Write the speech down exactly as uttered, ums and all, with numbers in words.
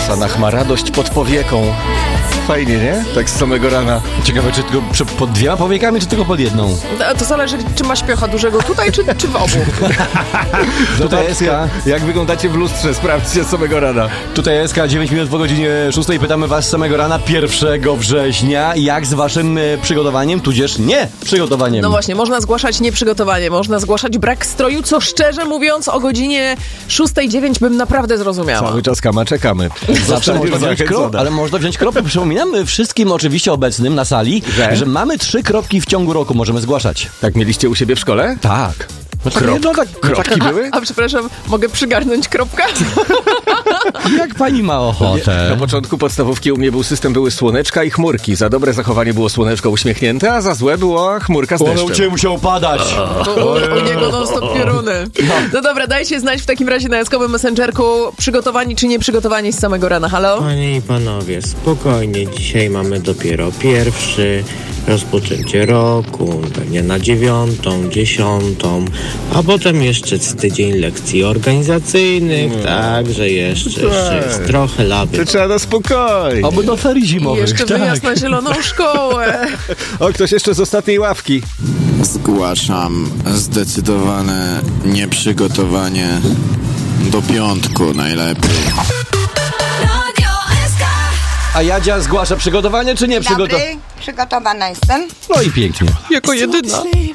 Sanach ma radość pod powieką. Fajnie, nie? Tak z samego rana. Ciekawe, czy tylko przy- pod dwiema powiekami, czy tylko pod jedną? To, to zależy, czy ma śpiocha dużego tutaj, czy, czy w obu. Tutaj S K. Jak wyglądacie w lustrze, sprawdźcie z samego rana. Tutaj S K, dziewięć minut po godzinie szóstej. Pytamy was z samego rana, pierwszego września, jak z waszym e, przygotowaniem, tudzież nie przygotowaniem. No właśnie, można zgłaszać nieprzygotowanie, można zgłaszać brak stroju, co szczerze mówiąc o godzinie szóstej dziewięć bym naprawdę zrozumiała. Cały czas kama czekamy. Zawsze można wziąć krop, zachęcona. ale można wziąć kropkę. Przypominam wszystkim oczywiście obecnym na sali, Że? że mamy trzy kropki w ciągu roku, możemy zgłaszać. Tak mieliście u siebie w szkole? Tak. No tak, Krop- no tak, no Kropki tak, były? A przepraszam, mogę przygarnąć kropkę? jak pani ma ochotę. Na początku podstawówki u mnie był system, były słoneczka i chmurki. Za dobre zachowanie było słoneczko uśmiechnięte, a za złe była chmurka z Ono u deszczem. ciebie musiał padać. U, u niego non stop pioruny. No dobra, dajcie znać w takim razie na eskowym messengerku, przygotowani czy nieprzygotowani z samego rana. Halo? Panie i panowie, spokojnie, dzisiaj mamy dopiero pierwszy, rozpoczęcie roku, pewnie na dziewiątą, dziesiątą, a potem jeszcze z tydzień lekcji organizacyjnych, także jeszcze, jeszcze jest trochę lawy. To trzeba na spokojnie. Oby do ferii I zimowych. jeszcze tak. wyjazd na zieloną szkołę. O, ktoś jeszcze z ostatniej ławki. Zgłaszam zdecydowane nieprzygotowanie do piątku najlepiej. A Jadzia zgłasza przygotowanie, czy nie przygotowanie? Dobry, przygotowana jestem. No i pięknie. Jako jedyna.